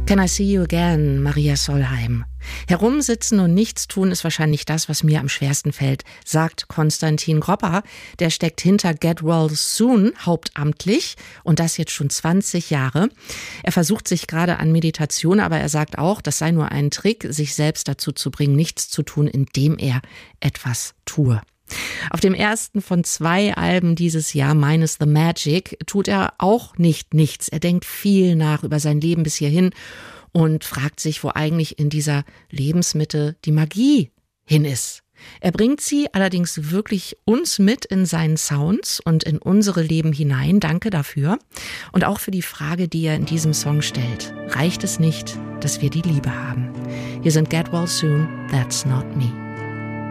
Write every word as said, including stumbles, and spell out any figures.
Can I See You Again, Maria Solheim. Herumsitzen und nichts tun ist wahrscheinlich das, was mir am schwersten fällt, sagt Konstantin Gropper. Der steckt hinter Get Well Soon hauptamtlich und das jetzt schon zwanzig Jahre. Er versucht sich gerade an Meditation, aber er sagt auch, das sei nur ein Trick, sich selbst dazu zu bringen, nichts zu tun, indem er etwas tue. Auf dem ersten von zwei Alben dieses Jahr, Minus the Magic, tut er auch nicht nichts. Er denkt viel nach über sein Leben bis hierhin und fragt sich, wo eigentlich in dieser Lebensmitte die Magie hin ist. Er bringt sie allerdings wirklich uns mit in seinen Sounds und in unsere Leben hinein. Danke dafür. Und auch für die Frage, die er in diesem Song stellt. Reicht es nicht, dass wir die Liebe haben? Hier sind Get Well Soon, That's Not Me.